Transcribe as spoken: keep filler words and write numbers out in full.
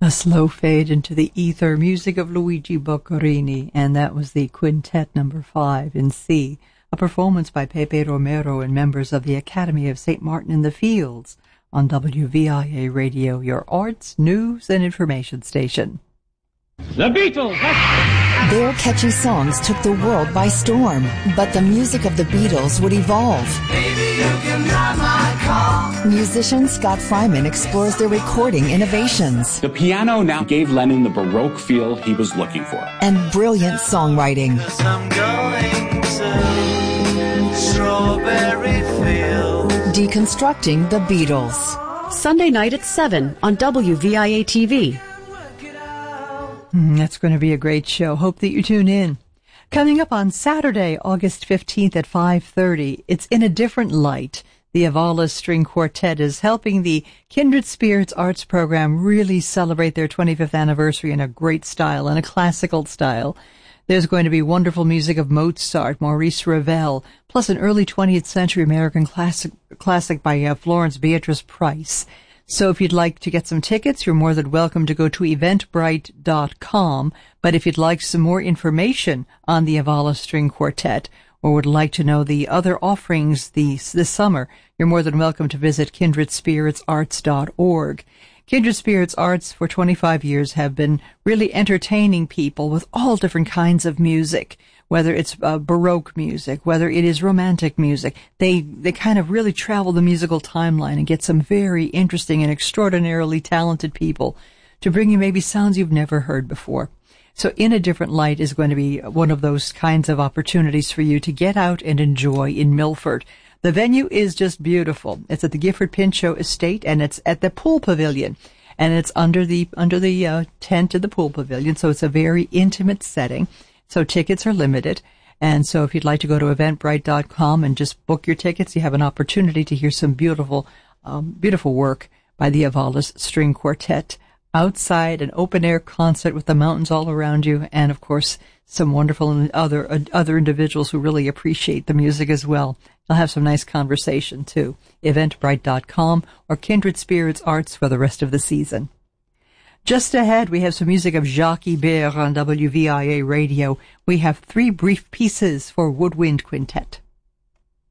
A slow fade into the ether, music of Luigi Boccherini, and that was the Quintet number five in C, a performance by Pepe Romero and members of the Academy of Saint Martin in the Fields on W V I A Radio, your arts, news, and information station. The Beatles! Their catchy songs took the world by storm, but the music of the Beatles would evolve. Baby, you can drive my car. Musician Scott Freiman explores their recording innovations. The piano now gave Lennon the Baroque feel he was looking for. And brilliant songwriting. I'm going to Strawberry Field. Deconstructing the Beatles. Sunday night at seven on W V I A T V. Mm, that's going to be a great show. Hope that you tune in. Coming up on Saturday, August fifteenth at five thirty, it's In a Different Light. The Avala String Quartet is helping the Kindred Spirits Arts Program really celebrate their twenty-fifth anniversary in a great style, in a classical style. There's going to be wonderful music of Mozart, Maurice Ravel, plus an early twentieth century American classic, classic by uh, Florence Beatrice Price. So if you'd like to get some tickets, you're more than welcome to go to eventbrite dot com. But if you'd like some more information on the Avala String Quartet, or would like to know the other offerings this, this summer, you're more than welcome to visit kindred spirits arts dot org. Kindred Spirits Arts for twenty-five years have been really entertaining people with all different kinds of music, whether it's uh, Baroque music, whether it is romantic music. They they kind of really travel the musical timeline and get some very interesting and extraordinarily talented people to bring you maybe sounds you've never heard before. So In a Different Light is going to be one of those kinds of opportunities for you to get out and enjoy in Milford. The venue is just beautiful. It's at the Gifford Pinchot Estate, and it's at the Pool Pavilion. And it's under the under the uh, tent of the Pool Pavilion, so it's a very intimate setting. So tickets are limited. And so if you'd like to go to eventbrite dot com and just book your tickets, you have an opportunity to hear some beautiful, um, beautiful work by the Avalas String Quartet. Outside, an open-air concert with the mountains all around you, and, of course, some wonderful other uh, other individuals who really appreciate the music as well. They'll have some nice conversation, too. eventbrite dot com or Kindred Spirits Arts for the rest of the season. Just ahead, we have some music of Jacques Ibert on W V I A Radio. We have three brief pieces for Woodwind Quintet.